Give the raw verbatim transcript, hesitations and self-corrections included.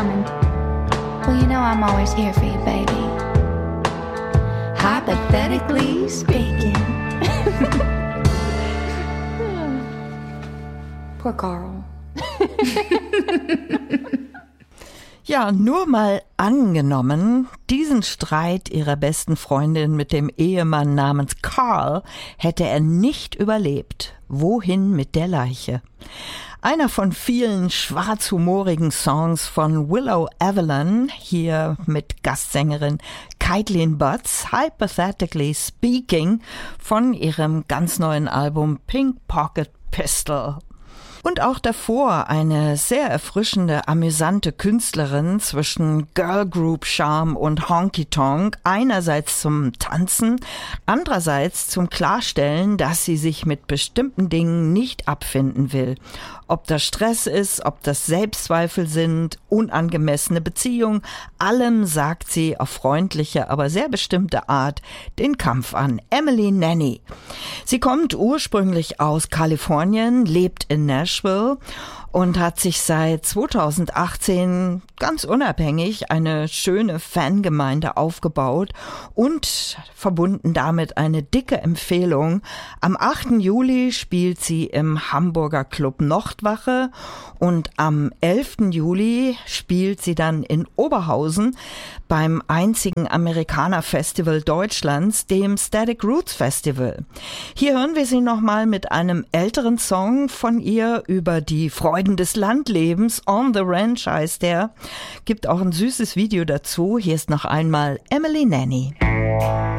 coming. Well, you know I'm always here for you, baby. Hypothetically speaking. Poor Carl. Ja, nur mal angenommen, diesen Streit ihrer besten Freundin mit dem Ehemann namens Carl hätte er nicht überlebt. Wohin mit der Leiche? Einer von vielen schwarzhumorigen Songs von Willow Avalon, hier mit Gastsängerin Caitlin Butts, Hypothetically Speaking, von ihrem ganz neuen Album Pink Pocket Pistol. Und auch davor eine sehr erfrischende, amüsante Künstlerin zwischen Girlgroup-Charme und Honky-Tonk, einerseits zum Tanzen, andererseits zum Klarstellen, dass sie sich mit bestimmten Dingen nicht abfinden will. Ob das Stress ist, ob das Selbstzweifel sind, unangemessene Beziehung, allem sagt sie auf freundliche, aber sehr bestimmte Art den Kampf an. Emily Nanny. Sie kommt ursprünglich aus Kalifornien, lebt in Nashville und hat sich seit zweitausendachtzehn ganz unabhängig eine schöne Fangemeinde aufgebaut und verbunden damit eine dicke Empfehlung. Am achten Juli spielt sie im Hamburger Club Nordwache und am elften Juli spielt sie dann in Oberhausen beim einzigen Amerikaner-Festival Deutschlands, dem Static Roots Festival. Hier hören wir sie nochmal mit einem älteren Song von ihr über die Freuden des Landlebens. On the Ranch heißt der. Gibt auch ein süßes Video dazu. Hier ist noch einmal Emily Nanny.